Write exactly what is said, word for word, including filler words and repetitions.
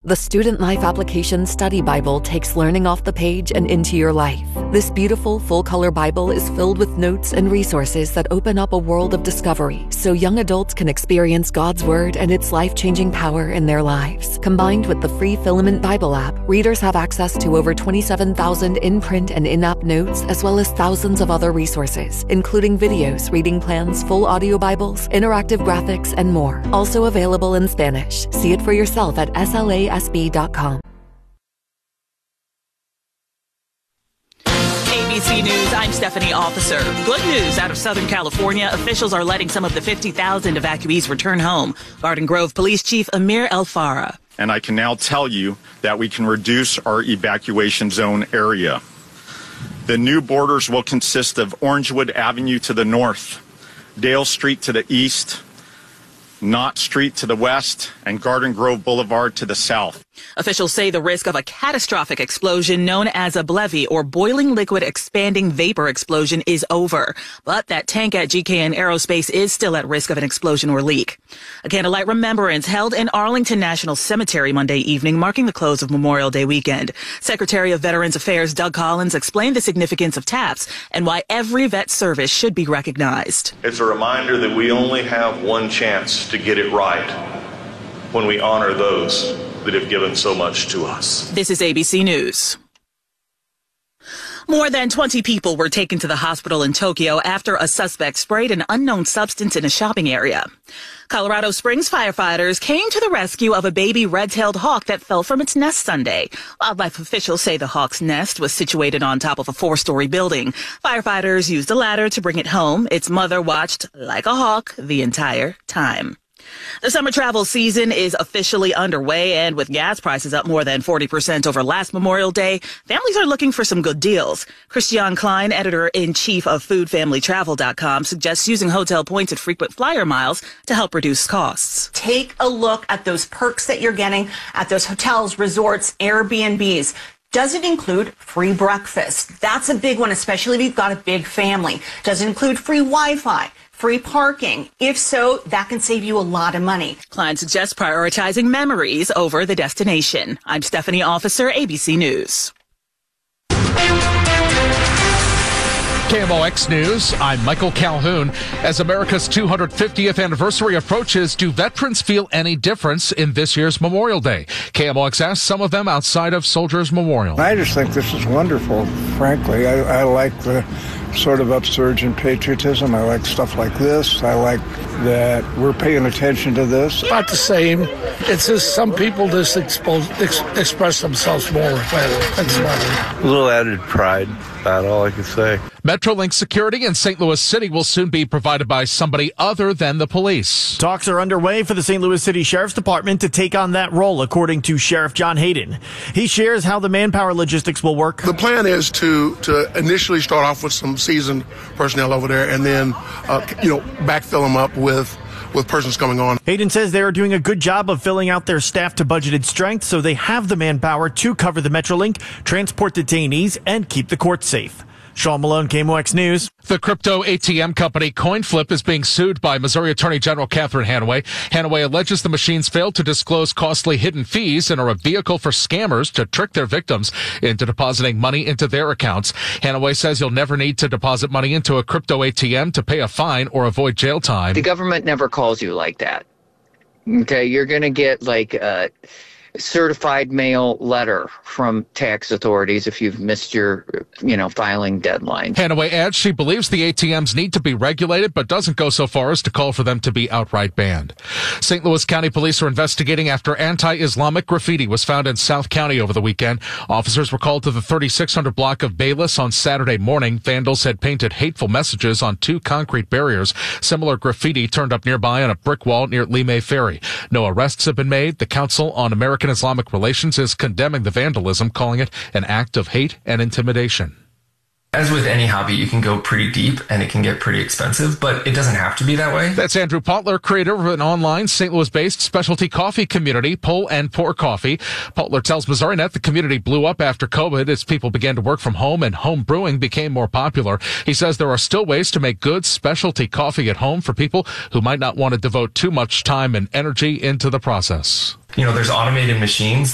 The Student Life Application Study Bible takes learning off the page and into your life. This beautiful, full-color Bible is filled with notes and resources that open up a world of discovery so young adults can experience God's Word and its life-changing power in their lives. Combined with the free Filament Bible app, readers have access to over twenty-seven thousand in-print and in-app notes, as well as thousands of other resources, including videos, reading plans, full audio Bibles, interactive graphics, and more. Also available in Spanish. See it for yourself at S L A S B dot com. A B C News, I'm Stephanie Officer. Good news out of Southern California. Officials are letting some of the fifty thousand evacuees return home. Garden Grove Police Chief Amir El Farah. And I can now tell you that we can reduce our evacuation zone area. The new borders will consist of Orangewood Avenue to the north, Dale Street to the east, Knott Street to the west, and Garden Grove Boulevard to the south. Officials say the risk of a catastrophic explosion known as a BLEVE, or boiling liquid expanding vapor explosion, is over. But that tank at G K N Aerospace is still at risk of an explosion or leak. A candlelight remembrance held in Arlington National Cemetery Monday evening, marking the close of Memorial Day weekend. Secretary of Veterans Affairs Doug Collins explained the significance of TAPS and why every vet service should be recognized. It's a reminder that we only have one chance to get it right when we honor those that have given so much to us. This is A B C News. More than twenty people were taken to the hospital in Tokyo after a suspect sprayed an unknown substance in a shopping area. Colorado Springs firefighters came to the rescue of a baby red-tailed hawk that fell from its nest Sunday. Wildlife officials say the hawk's nest was situated on top of a four-story building. Firefighters used a ladder to bring it home. Its mother watched like a hawk the entire time. The summer travel season is officially underway, and with gas prices up more than forty percent over last Memorial Day, families are looking for some good deals. Christiane Klein, editor-in-chief of food family travel dot com, suggests using hotel points at frequent flyer miles to help reduce costs. Take a look at those perks that you're getting at those hotels, resorts, Airbnbs. Does it include free breakfast? That's a big one, especially if you've got a big family. Does it include free Wi-Fi? Free parking? If so, that can save you a lot of money. Klein suggests prioritizing memories over the destination. I'm Stephanie Officer, A B C News. K M O X News, I'm Michael Calhoun. As America's two hundred fiftieth anniversary approaches, do veterans feel any difference in this year's Memorial Day? K M O X asked some of them outside of Soldiers Memorial. I just think this is wonderful, frankly. I, I like the sort of upsurge in patriotism. I like stuff like this. I like that we're paying attention to this. Not the same. It's just some people just expose, ex, express themselves more. That's funny. A little added pride. That's all I can say. Metrolink security in Saint Louis City will soon be provided by somebody other than the police. Talks are underway for the Saint Louis City Sheriff's Department to take on that role, according to Sheriff John Hayden. He shares how the manpower logistics will work. The plan is to to initially start off with some seasoned personnel over there, and then uh, you know backfill them up with with persons coming on. Hayden says they are doing a good job of filling out their staff to budgeted strength, so they have the manpower to cover the Metrolink, transport detainees, and keep the courts safe. Sean Malone, K M O X News. The crypto A T M company CoinFlip is being sued by Missouri Attorney General Catherine Hanaway. Hanaway alleges the machines failed to disclose costly hidden fees and are a vehicle for scammers to trick their victims into depositing money into their accounts. Hanaway says you'll never need to deposit money into a crypto A T M to pay a fine or avoid jail time. The government never calls you like that. Okay, you're going to get like a certified mail letter from tax authorities if you've missed your, you know, filing deadline. Hanaway adds she believes the A T Ms need to be regulated, but doesn't go so far as to call for them to be outright banned. Saint Louis County Police are investigating after anti-Islamic graffiti was found in South County over the weekend. Officers were called to the thirty-six hundred block of Bayless on Saturday morning. Vandals had painted hateful messages on two concrete barriers. Similar graffiti turned up nearby on a brick wall near Lemay Ferry. No arrests have been made. The Council on American Islamic Relations is condemning the vandalism, calling it an act of hate and intimidation. As with any hobby, you can go pretty deep and it can get pretty expensive, but it doesn't have to be that way. That's Andrew Potler, creator of an online Saint Louis-based specialty coffee community, Pull and Pour Coffee. Potler tells MissouriNet the community blew up after COVID as people began to work from home and home brewing became more popular. He says there are still ways to make good specialty coffee at home for people who might not want to devote too much time and energy into the process. You know, there's automated machines